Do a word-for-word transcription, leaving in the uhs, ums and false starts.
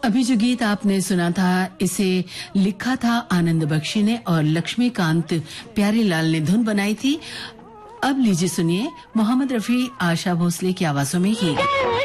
अभी जो गीत आपने सुना था, इसे लिखा था आनंद बख्शी ने और लक्ष्मीकांत प्यारेलाल ने धुन बनाई थी। अब लीजिए सुनिए मोहम्मद रफी, आशा भोसले की आवाजों में ये गीत।